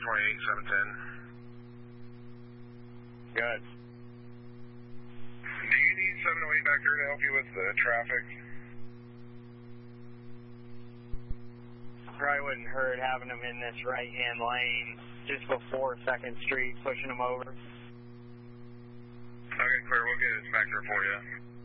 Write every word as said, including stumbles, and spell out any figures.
twenty-eight, seven ten. Good. Do you need seven oh eight back there to help you with the traffic? Probably wouldn't hurt having them in this right-hand lane just before second Street, pushing them over. Okay, clear. We'll get it back there for you.